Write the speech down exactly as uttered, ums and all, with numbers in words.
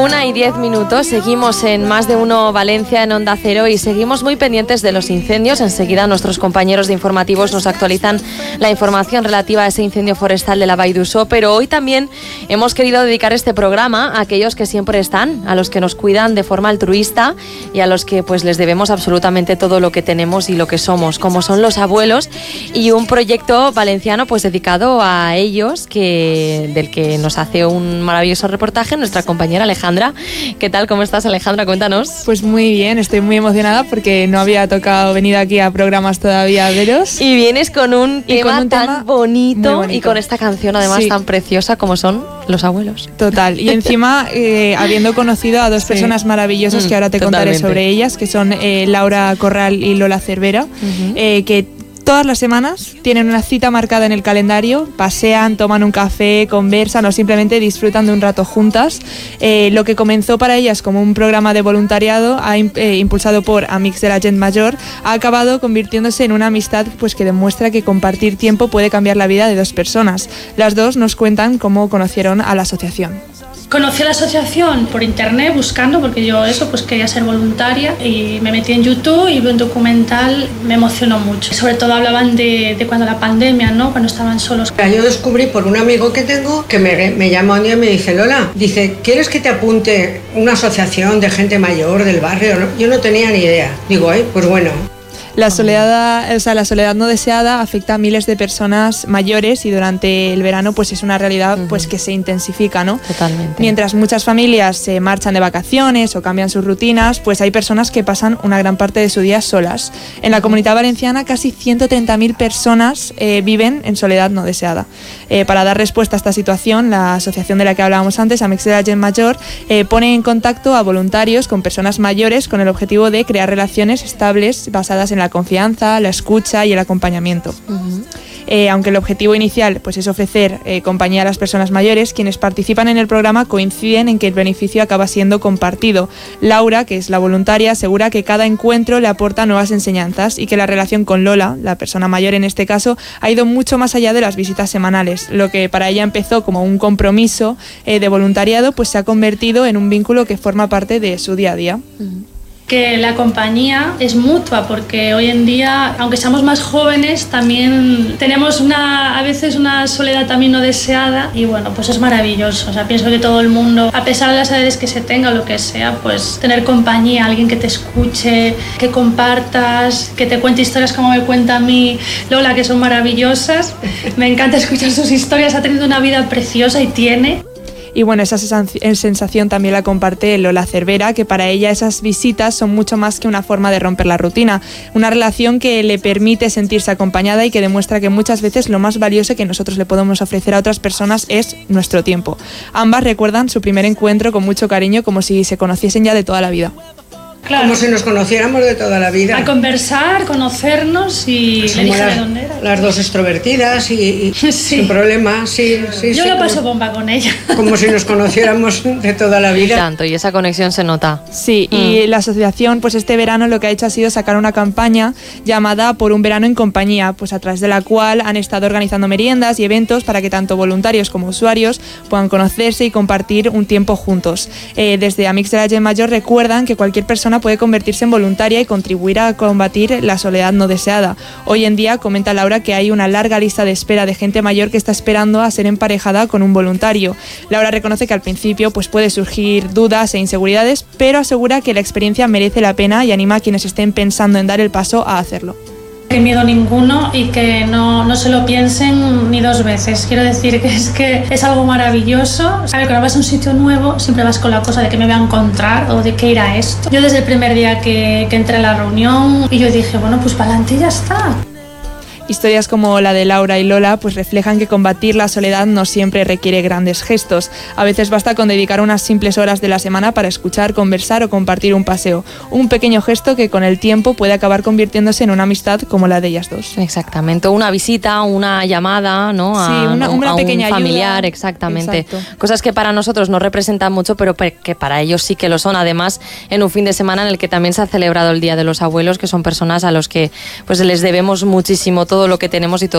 Una y diez minutos, seguimos en Más de Uno Valencia en Onda Cero y seguimos muy pendientes de los incendios. Enseguida nuestros compañeros de informativos nos actualizan la información relativa a ese incendio forestal de la Vall d'Uixó, pero hoy también hemos querido dedicar este programa a aquellos que siempre están, a los que nos cuidan de forma altruista y a los que pues les debemos absolutamente todo lo que tenemos y lo que somos, como son los abuelos, y un proyecto valenciano pues dedicado a ellos, que del que nos hace un maravilloso reportaje nuestra compañera Alejandra. Alejandra, ¿qué tal? ¿Cómo estás, Alejandra? Cuéntanos. Pues muy bien, estoy muy emocionada porque no había tocado venir aquí a programas todavía a veros. Y vienes con un y tema con un tan tema bonito, bonito y con esta canción además sí. tan preciosa como son los abuelos. Total, y encima eh, habiendo conocido a dos sí. personas maravillosas mm, que ahora te totalmente. contaré sobre ellas, que son eh, Laura Corral y Lola Cervera, uh-huh. eh, que todas las semanas tienen una cita marcada en el calendario, pasean, toman un café, conversan o simplemente disfrutan de un rato juntas. Eh, lo que comenzó para ellas como un programa de voluntariado ha, eh, impulsado por Amics de la Gent Major, ha acabado convirtiéndose en una amistad pues, que demuestra que compartir tiempo puede cambiar la vida de dos personas. Las dos nos cuentan cómo conocieron a la asociación. Conocí la asociación por internet buscando, porque yo eso pues quería ser voluntaria, y me metí en YouTube y vi un documental, me emocionó mucho. Sobre todo hablaban de, de cuando la pandemia, ¿no? Cuando estaban solos. Yo descubrí por un amigo que tengo que me, me llama un día y me dice: Lola, dice, ¿quieres que te apunte una asociación de gente mayor del barrio? Yo no tenía ni idea. Digo, ay, pues bueno. La soledad, o sea, la soledad no deseada afecta a miles de personas mayores y durante el verano pues es una realidad uh-huh. pues que se intensifica, ¿no? Totalmente. Mientras muchas familias se marchan de vacaciones o cambian sus rutinas, pues hay personas que pasan una gran parte de su día solas. En la Comunidad Valenciana casi ciento treinta mil personas eh, viven en soledad no deseada. Eh, para dar respuesta a esta situación, la asociación de la que hablábamos antes, Amics de la Gent Major, eh, pone en contacto a voluntarios con personas mayores con el objetivo de crear relaciones estables basadas en la confianza, la escucha y el acompañamiento. Uh-huh. Eh, aunque el objetivo inicial pues, es ofrecer eh, compañía a las personas mayores, quienes participan en el programa coinciden en que el beneficio acaba siendo compartido. Laura, que es la voluntaria, asegura que cada encuentro le aporta nuevas enseñanzas y que la relación con Lola, la persona mayor en este caso, ha ido mucho más allá de las visitas semanales. Lo que para ella empezó como un compromiso eh, de voluntariado, pues se ha convertido en un vínculo que forma parte de su día a día. Uh-huh. Que la compañía es mutua, porque hoy en día, aunque seamos más jóvenes, también tenemos una, a veces una soledad también no deseada, y bueno, pues es maravilloso. O sea, pienso que todo el mundo, a pesar de las edades que se tenga o lo que sea, pues tener compañía, alguien que te escuche, que compartas, que te cuente historias como me cuenta a mí Lola, que son maravillosas. Me encanta escuchar sus historias, ha tenido una vida preciosa y tiene. Y bueno, esa sensación también la comparte Lola Cervera, que para ella esas visitas son mucho más que una forma de romper la rutina, una relación que le permite sentirse acompañada y que demuestra que muchas veces lo más valioso que nosotros le podemos ofrecer a otras personas es nuestro tiempo. Ambas recuerdan su primer encuentro con mucho cariño, como si se conociesen ya de toda la vida. Claro. Como si nos conociéramos de toda la vida. A conversar, conocernos, y pues le dije las, de dónde era. Las dos extrovertidas y, y sí. sin problema, sí, sí. Yo sí, lo como, paso bomba con ella. Como si nos conociéramos de toda la vida. Tanto, y esa conexión se nota. Sí, mm. y la asociación, pues este verano lo que ha hecho ha sido sacar una campaña llamada Por un verano en compañía, pues a través de la cual han estado organizando meriendas y eventos para que tanto voluntarios como usuarios puedan conocerse y compartir un tiempo juntos. Eh, desde Amics de la Gent Major recuerdan que cualquier persona puede convertirse en voluntaria y contribuir a combatir la soledad no deseada. Hoy en día, comenta Laura, que hay una larga lista de espera de gente mayor que está esperando a ser emparejada con un voluntario. Laura reconoce que al principio pues, puede surgir dudas e inseguridades, pero asegura que la experiencia merece la pena y anima a quienes estén pensando en dar el paso a hacerlo. Que miedo ninguno y que no, no se lo piensen ni dos veces. Quiero decir que es que es algo maravilloso. A ver, cuando vas a un sitio nuevo siempre vas con la cosa de que me voy a encontrar o de qué irá esto. Yo desde el primer día que, que entré a la reunión y yo dije, bueno, pues para adelante y ya está. Historias como la de Laura y Lola pues reflejan que combatir la soledad no siempre requiere grandes gestos. A veces basta con dedicar unas simples horas de la semana para escuchar, conversar o compartir un paseo. Un pequeño gesto que con el tiempo puede acabar convirtiéndose en una amistad como la de ellas dos. Exactamente, una visita, una llamada, ¿no? A, sí, una, una a pequeña un familiar, ayuda. Exactamente. Exacto. Cosas que para nosotros no representan mucho, pero que para ellos sí que lo son. Además, en un fin de semana en el que también se ha celebrado el Día de los Abuelos, que son personas a los que pues les debemos muchísimo todo lo que tenemos y todo